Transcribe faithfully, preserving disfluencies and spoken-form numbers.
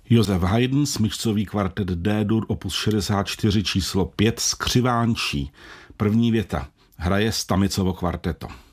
Josef Haydn, smyčcový kvartet D-dur opus šedesát čtyři číslo pět, Skřivánčí. První věta. Hraje Stamicovo kvarteto.